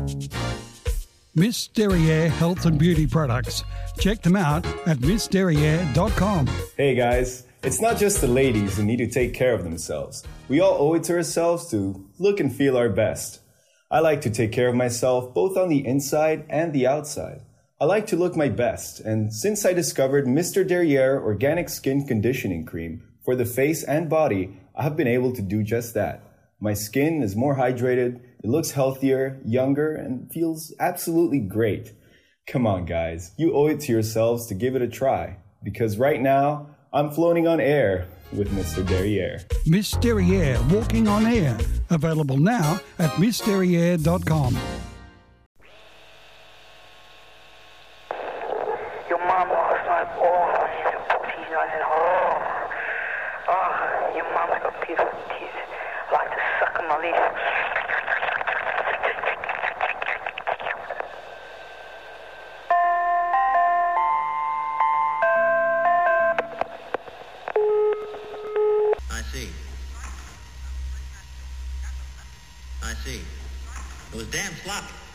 Miss Derriere Health and Beauty Products. Check them out at missderriere.com. Hey guys, it's not just the ladies who need to take care of themselves. We all owe it to ourselves to look and feel our best. I like to take care of myself both on the inside and the outside. I like to look my best, and since I discovered Mr. Derriere Organic Skin Conditioning Cream for the face and body, I have been able to do just that. My skin is more hydrated, it looks healthier, younger, and feels absolutely great. Come on, guys, you owe it to yourselves to give it a try, because right now, I'm floating on air with Mr. Derriere. Miss Derriere Walking on Air. Available now at missderriere.com. Your mom lost my balls. She's not at home. Oh, your mom's got beautiful teeth. I like to suck on my leaf. I see. It was damn sloppy.